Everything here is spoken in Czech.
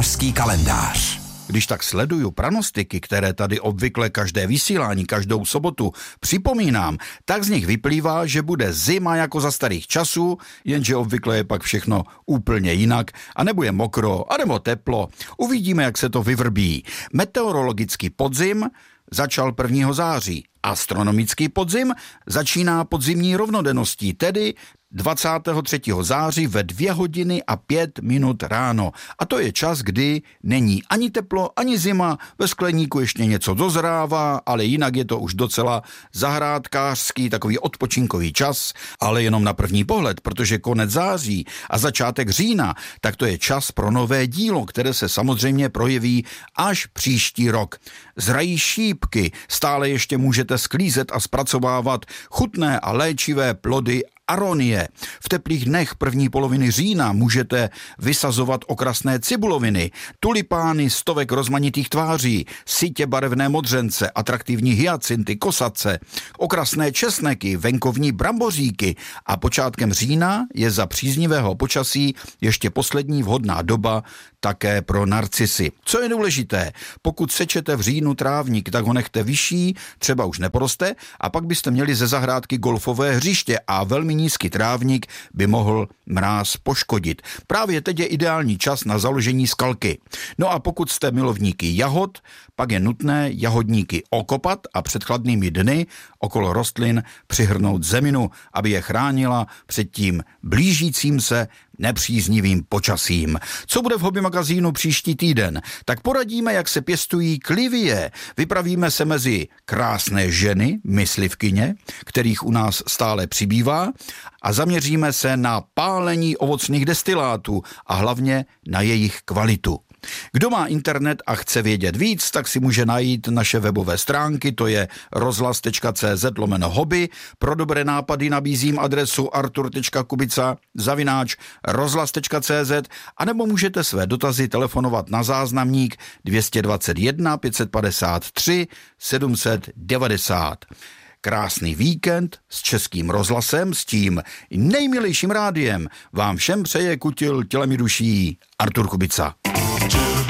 Rybářský kalendář. Když tak sleduju pranostiky, které tady obvykle každé vysílání, každou sobotu připomínám, tak z nich vyplývá, že bude zima jako za starých časů, jenže obvykle je pak všechno úplně jinak, anebo je mokro, anebo teplo. Uvidíme, jak se to vyvrbí. Meteorologický podzim začal 1. září. Astronomický podzim začíná podzimní rovnodenností, tedy 23. září ve 2:05 ráno. A to je čas, kdy není ani teplo, ani zima, ve skleníku ještě něco dozrává, ale jinak je to už docela zahrádkářský, takový odpočinkový čas, ale jenom na první pohled, protože konec září a začátek října, tak to je čas pro nové dílo, které se samozřejmě projeví až příští rok. Zrají šípky, stále ještě můžete sklízet a zpracovávat chutné a léčivé plody aronie. V teplých dnech první poloviny října můžete vysazovat okrasné cibuloviny, tulipány stovek rozmanitých tváří, sytě barevné modřence, atraktivní hyacinty, kosace, okrasné česneky, venkovní bramboříky a počátkem října je za příznivého počasí ještě poslední vhodná doba také pro narcisy. Co je důležité, pokud sečete v říjnu trávník, tak ho nechte vyšší, třeba už neporoste, a pak byste měli ze zahrádky golfové hřiště a velmi nízký trávník by mohl mráz poškodit. Právě teď je ideální čas na založení skalky. No a pokud jste milovníky jahod, pak je nutné jahodníky okopat a před chladnými dny okolo rostlin přihrnout zeminu, aby je chránila před tím blížícím se nepříznivým počasím. Co bude v Hobby magazínu příští týden? Tak poradíme, jak se pěstují klivie. Vypravíme se mezi krásné ženy, myslivkyně, kterých u nás stále přibývá, a zaměříme se na pálení ovocných destilátů a hlavně na jejich kvalitu. Kdo má internet a chce vědět víc, tak si může najít naše webové stránky, to je rozhlas.cz/hobby. Pro dobré nápady nabízím adresu artur.kubica@rozhlas.cz, anebo můžete své dotazy telefonovat na záznamník 221 553 790. Krásný víkend s Českým rozhlasem, s tím nejmilejším rádiem vám všem přeje kutil tělem i duší Artur Kubica.